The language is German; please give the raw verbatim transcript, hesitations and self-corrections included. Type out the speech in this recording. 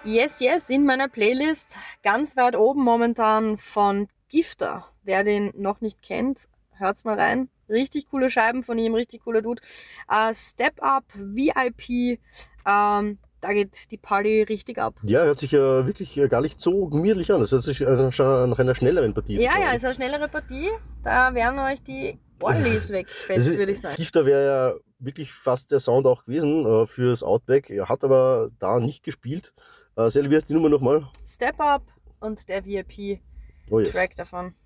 Yes, yes, in meiner Playlist ganz weit oben momentan von Gifter. Wer den noch nicht kennt, hört's mal rein. Richtig coole Scheiben von ihm, richtig cooler Dude. Äh, Step Up, V I P, ähm, da geht die Party richtig ab. Ja, hört sich ja wirklich äh, gar nicht so gemütlich an. Das hört sich äh, schon nach einer schnelleren Partie Ja, sozusagen. ja, ist eine schnellere Partie. Da werden euch die Orlis wegfetzt, würde ich sagen. Gifter wäre ja wirklich fast der Sound auch gewesen äh, fürs Outback. Er hat aber da nicht gespielt. Äh, Sel, wie heißt die Nummer nochmal? Step Up und der V I P-Track Oh yes. davon.